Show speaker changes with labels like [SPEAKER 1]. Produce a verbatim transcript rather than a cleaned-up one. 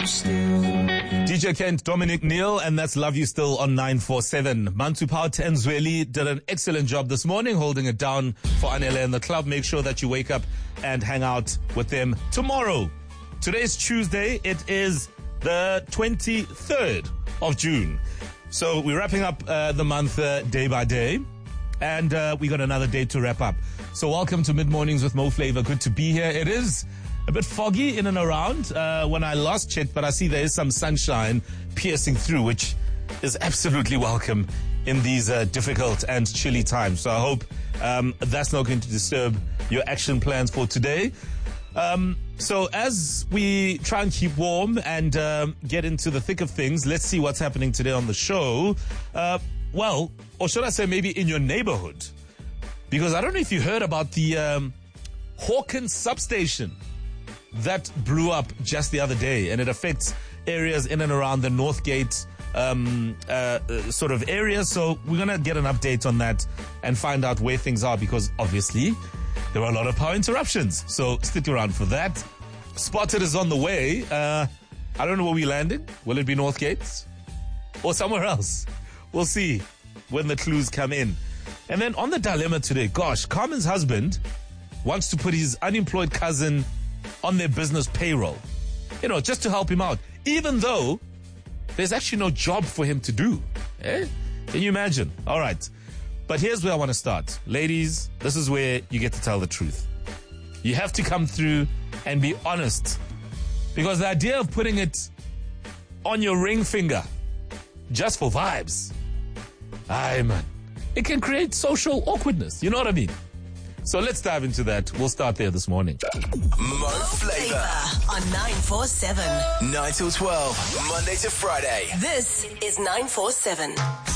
[SPEAKER 1] D J Kent, Dominic Neal, and that's Love You Still on nine four seven. Mantu Paut and Zweli did an excellent job this morning holding it down for Anele and the club. Make sure that you wake up and hang out with them tomorrow. Today's Tuesday. It is the twenty-third of June. So we're wrapping up uh, the month uh, day by day. And uh, we got another day to wrap up. So welcome to Mid Mornings with Mo Flavor. Good to be here. It is a bit foggy in and around uh, when I last checked, but I see there is some sunshine piercing through, which is absolutely welcome in these uh, difficult and chilly times. So I hope um, that's not going to disturb your action plans for today. Um, so as we try and keep warm and um, get into the thick of things, let's see what's happening today on the show. Uh, well, or should I say maybe in your neighborhood? Because I don't know if you heard about the um, Hawkins substation that blew up just the other day, and it affects areas in and around the Northgate um, uh, uh, sort of area. So we're going to get an update on that and find out where things are, because obviously there were a lot of power interruptions. So stick around for that. Spotted is on the way. Uh, I don't know where we're landing. Will it be Northgate or somewhere else? We'll see when the clues come in. And then on the dilemma today, gosh, Carmen's husband wants to put his unemployed cousin on their business payroll, you know, just to help him out, even though there's actually no job for him to do. Eh? Can you imagine? All right. But here's where I want to start. Ladies, this is where you get to tell the truth. You have to come through and be honest, because the idea of putting it on your ring finger just for vibes, aye man, it can create social awkwardness. You know what I mean? So let's dive into that. We'll start there this morning.
[SPEAKER 2] Mo Flavor
[SPEAKER 3] on nine four seven.
[SPEAKER 2] nine till twelve, Monday to Friday.
[SPEAKER 3] This is nine four seven.